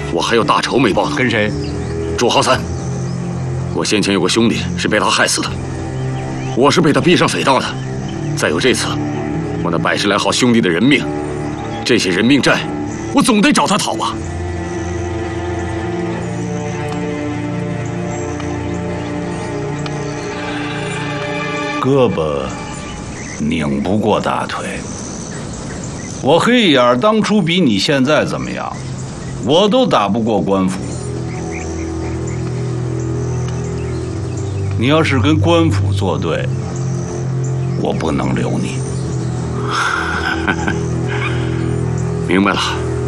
我还有大仇没报呢。 跟谁？ 朱豪三。我先前有个兄弟是被他害死的，我是被他逼上匪道的。再有这次，我那100来号兄弟的人命，这些人命债，我总得找他讨吧。 胳膊拧不过大腿。我黑眼当初比你现在怎么样？我都打不过官府。你要是跟官府作对，我不能留你。 明白了，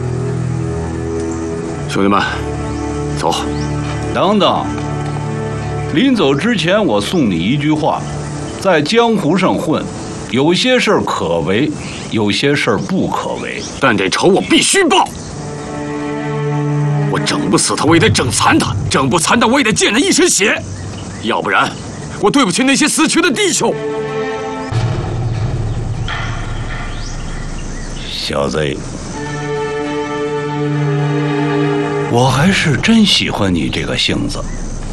兄弟们，走。 等等，临走之前，我送你一句话：在江湖上混，有些事儿可为，有些事儿不可为。 但这仇我必须报。我整不死他，我也得整残他；整不残他，我也得溅他一身血。要不然，我对不起那些死去的弟兄。 小子，我还是真喜欢你这个性子。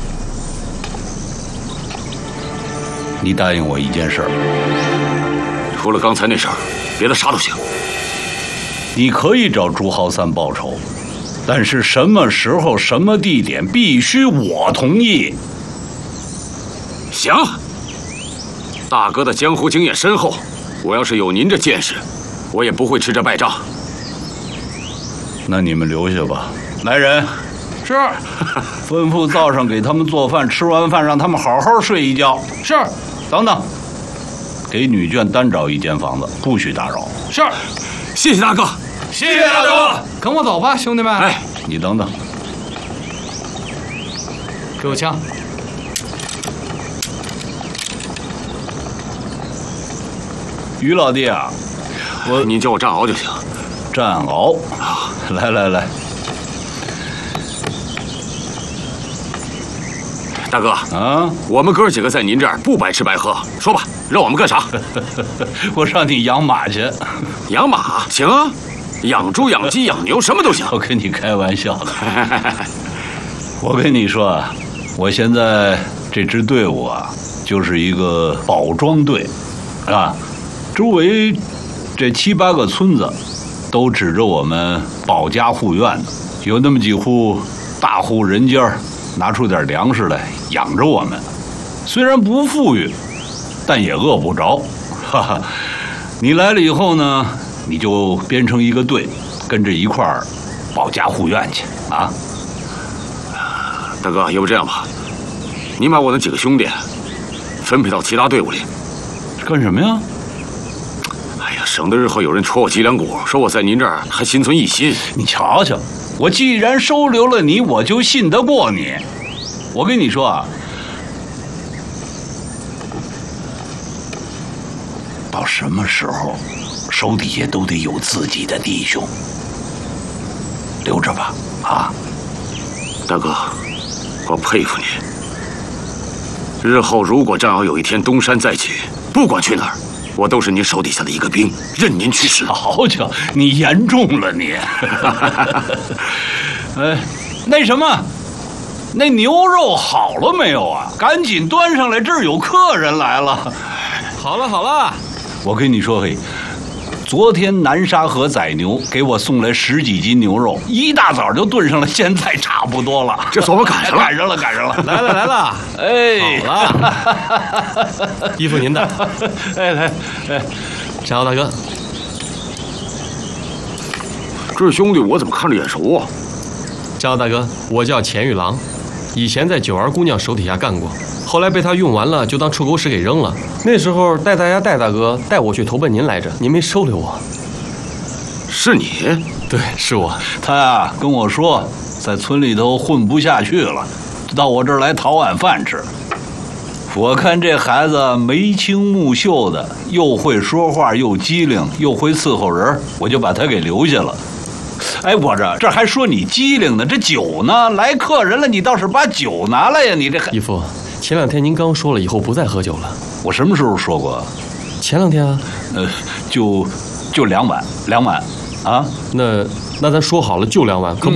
你答应我一件事儿， 除了刚才那事儿，别的啥都行。 你可以找朱豪三报仇，但是什么时候、什么地点，必须我同意。 行，大哥的江湖经验深厚，我要是有您这见识，我也不会吃这败仗。 那你们留下吧。来人， 是。 吩咐灶上给他们做饭，吃完饭让他们好好睡一觉。 是。 等等，给女眷单找一间房子，不许打扰。 是。 谢谢大哥， 谢谢大哥。跟我走吧，兄弟们。 哎， 你等等， 给我枪。 于老弟啊， 您叫我战鳌就行。 战鳌啊，来， 大哥啊， 我们哥几个在您这儿不白吃白喝，说吧，让我们干啥？ 我让你养马去。 养马行啊，养猪、养鸡、养牛什么都行。 我跟你开玩笑的。我跟你说啊，我现在这支队伍啊，就是一个保庄队，啊，周围这7、8个村子都指着我们保家护院的，有那么几户大户人家拿出点粮食来养着我们，虽然不富裕，但也饿不着。哈哈，你来了以后呢，你就编成一个队，跟着一块儿保家护院去啊！ 大哥，要不这样吧，您把我那几个兄弟分配到其他队伍里。 干什么呀？ 哎呀，省得日后有人戳我脊梁骨，说我在您这儿还心存异心。 你瞧瞧，我既然收留了你，我就信得过你。我跟你说啊，到什么时候，手底下都得有自己的弟兄，留着吧，啊！ 大哥，我佩服你。日后如果战鳌有一天东山再起，不管去哪儿，我都是您手底下的一个兵，任您去使。 瞧瞧，你言重了你。哎，那什么，那牛肉好了没有啊？赶紧端上来，这儿有客人来了。 好了， 我跟你说，嘿，昨天南沙河宰牛给我送来10几斤牛肉，一大早就炖上了，现在差不多了。 这算我赶上了， 赶上了。 来了。 哎， 好了，依附您的。 哎， 战鳌大哥， 这兄弟我怎么看着眼熟啊？ 战鳌大哥，我叫钱玉郎，以前在九儿姑娘手底下干过，后来被她用完了，就当臭狗屎给扔了。那时候戴大哥带我去投奔您来着，您没收留我。 是你？ 对，是我。 他呀跟我说，在村里头混不下去了，到我这儿来讨碗饭吃。我看这孩子眉清目秀的，又会说话，又机灵，又会伺候人，我就把他给留下了。哎，我这还说你机灵呢，这酒呢？来客人了，你倒是把酒拿来呀！你这义父，前2天您刚说了以后不再喝酒了。 我什么时候说过？ 前2天啊。 就2碗啊。 那咱说好了就2碗，可不